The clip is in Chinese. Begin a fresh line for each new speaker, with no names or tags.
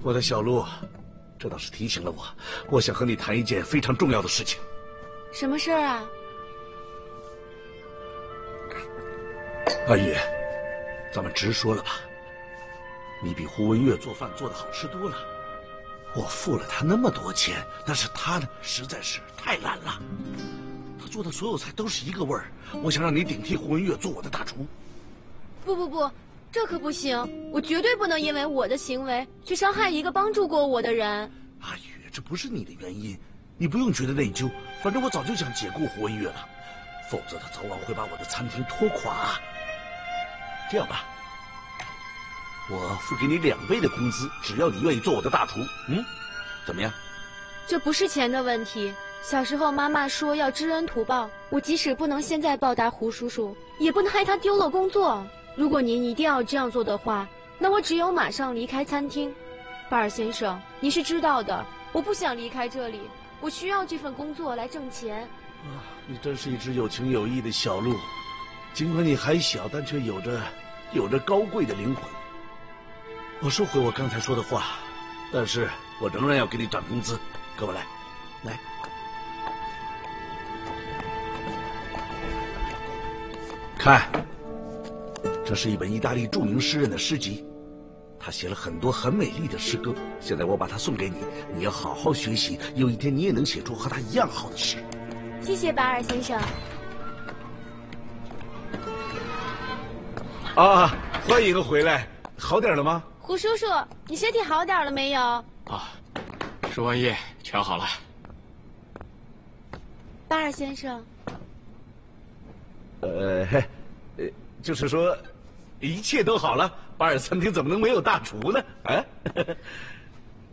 我的小鹿，这倒是提醒了我，我想和你谈一件非常重要的事情。
什么事儿啊？
阿玉，咱们直说了吧。你比胡文月做饭做得好吃多了，我付了他那么多钱，但是他呢，实在是太懒了。他做的所有菜都是一个味儿。我想让你顶替胡文月做我的大厨。
不，这可不行！我绝对不能因为我的行为去伤害一个帮助过我的人。
阿玉，这不是你的原因，你不用觉得内疚。反正我早就想解雇胡文月了，否则他早晚会把我的餐厅拖垮。这样吧，我付给你2倍的工资，只要你愿意做我的大厨。怎么样？
这不是钱的问题。小时候妈妈说要知恩图报，我即使不能现在报答胡叔叔，也不能害他丢了工作。如果您一定要这样做的话，那我只有马上离开餐厅。巴尔先生，你是知道的，我不想离开这里，我需要这份工作来挣钱。
你真是一只有情有义的小鹿，尽管你还小，但却有着高贵的灵魂。我收回我刚才说的话，但是我仍然要给你涨工资。跟我来。看，这是一本意大利著名诗人的诗集，他写了很多很美丽的诗歌。现在我把它送给你，你要好好学习，有一天你也能写出和他一样好的诗。
谢谢巴尔先生。
欢迎回来，好点了吗？
胡叔叔，你身体好点了没有？
输完液全好了。
巴尔先生。
就是说，一切都好了。巴尔餐厅怎么能没有大厨呢？